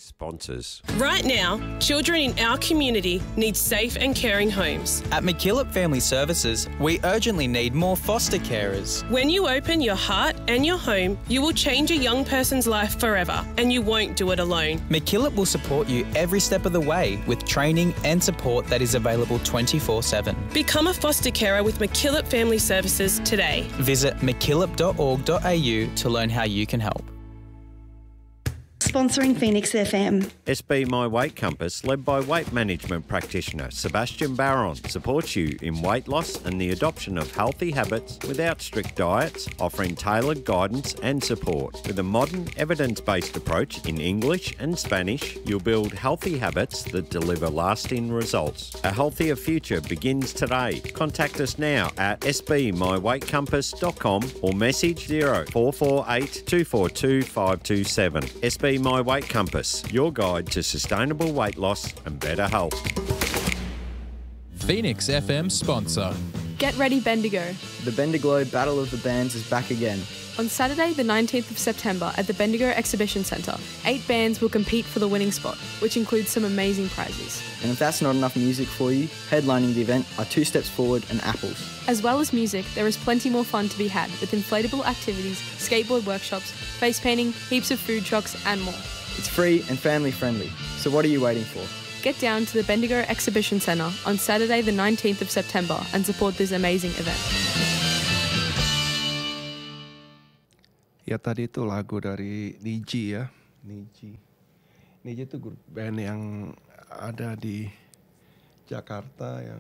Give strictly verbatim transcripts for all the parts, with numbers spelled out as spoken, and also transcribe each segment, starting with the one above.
sponsors. Right now, children in our community need safe and caring homes. At MacKillop Family Services, we urgently need more foster carers. When you open your heart and your home, you will change a young person's life forever, and you won't do it alone. MacKillop will support you every step of the way with training and support that is available twenty-four seven. Become a foster carer with MacKillop Family Services today. Visit mackillop dot org dot a u to learn how you can help. Sponsoring Phoenix F M. S B My Weight Compass, led by weight management practitioner Sebastian Barron, supports you in weight loss and the adoption of healthy habits without strict diets, offering tailored guidance and support. With a modern, evidence-based approach in English and Spanish, you'll build healthy habits that deliver lasting results. A healthier future begins today. Contact us now at s b my weight compass dot com or message zero four four eight two four two five two seven. S B My Weight Compass, your guide to sustainable weight loss and better health. Phoenix F M sponsor. Get ready, Bendigo. The Bendigo Battle of the Bands is back again. On Saturday, the nineteenth of September at the Bendigo Exhibition Centre, eight bands will compete for the winning spot, which includes some amazing prizes. And if that's not enough music for you, headlining the event are Two Steps Forward and Apples. As well as music, there is plenty more fun to be had with inflatable activities, skateboard workshops, face painting, heaps of food trucks and more. It's free and family friendly, so what are you waiting for? Get down to the Bendigo Exhibition Centre on Saturday the nineteenth of September and support this amazing event. Ya tadi itu lagu dari Niji ya, Niji. Niji itu grup band yang ada di Jakarta yang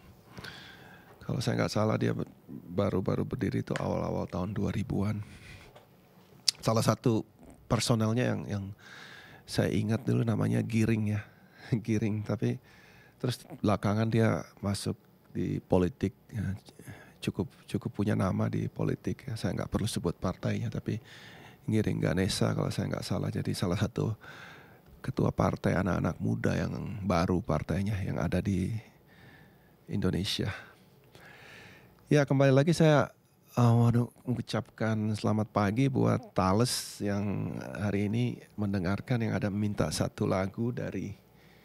kalau saya nggak salah dia baru-baru berdiri itu awal-awal tahun dua ribuan. Salah satu personelnya yang yang saya ingat dulu namanya Giring ya, Giring. Tapi terus belakangan dia masuk di politik ya. Cukup cukup punya nama di politik ya. Saya nggak perlu sebut partainya, tapi Giring Ganesa kalau saya nggak salah, jadi salah satu ketua partai anak-anak muda yang baru partainya yang ada di Indonesia. Ya kembali lagi saya uh, waduh, mengucapkan selamat pagi buat Thales yang hari ini mendengarkan, yang ada minta satu lagu dari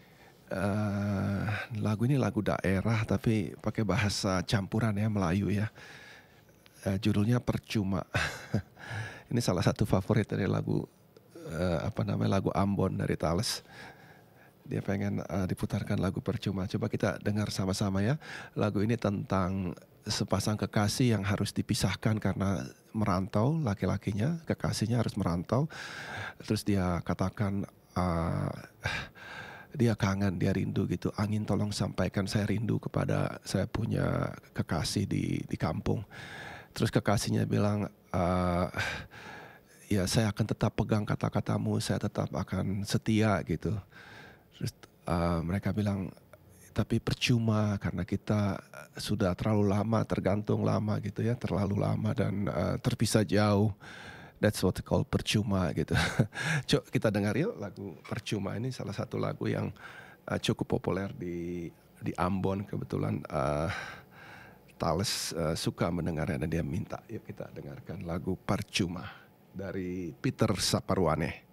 Uh, lagu ini lagu daerah tapi pakai bahasa campuran ya, Melayu ya. Uh, judulnya Percuma. Ini salah satu favorit dari lagu uh, apa namanya lagu Ambon dari Thales. Dia pengen uh, diputarkan lagu Percuma. Coba kita dengar sama-sama ya. Lagu ini tentang sepasang kekasih yang harus dipisahkan karena merantau, laki-lakinya, kekasihnya harus merantau. Terus dia katakan uh, dia kangen, dia rindu gitu. Angin tolong sampaikan saya rindu kepada saya punya kekasih di di kampung. Terus kekasihnya bilang, uh, ya saya akan tetap pegang kata-katamu, saya tetap akan setia gitu. Terus uh, mereka bilang, tapi percuma karena kita sudah terlalu lama, tergantung lama gitu ya, terlalu lama dan uh, terpisah jauh. That's what called Percuma gitu. Coba kita dengar yuk lagu Percuma ini, salah satu lagu yang uh, cukup populer di di Ambon. Kebetulan uh, Thales uh, suka mendengarnya dan dia minta. Yuk kita dengarkan lagu Percuma dari Peter Saparwane.